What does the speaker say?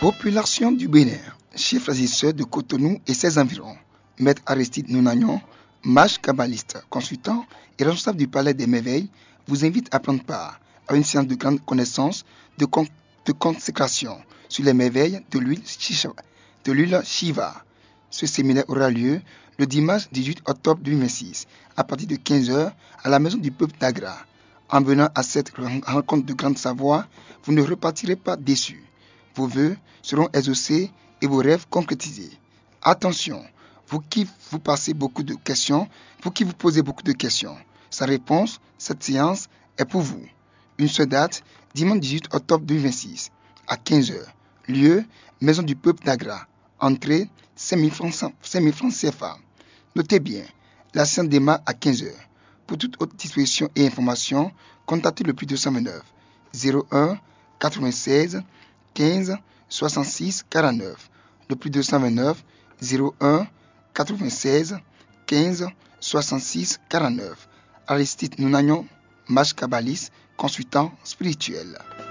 Population du Bénin, chers frères et sœurs de Cotonou et ses environs. Maître Aristide Nounagnon, mage kabbaliste, consultant et responsable du Palais des Merveilles, vous invite à prendre part à une séance de grande connaissance de consécration sur les merveilles de l'huile Shiva. Ce séminaire aura lieu le dimanche 18 octobre 2026 à partir de 15h à la Maison du Peuple d'Agra. En venant à cette rencontre de grande savoir, vous ne repartirez pas déçus. Vos vœux seront exaucés et vos rêves concrétisés. Attention, vous qui vous posez beaucoup de questions, sa réponse, cette séance est pour vous. Une seule date, dimanche 18 octobre 2026 à 15h. Lieu, Maison du Peuple d'Agra. Entrée, 5 000 francs CFA. Notez bien, la séance démarre à 15h. Pour toute autre disposition et information, contactez le plus 229 01 96 15 66 49. Le plus 229 01 96 15 66 49. Aristide Nounagnon, mage kabbaliste, consultant spirituel.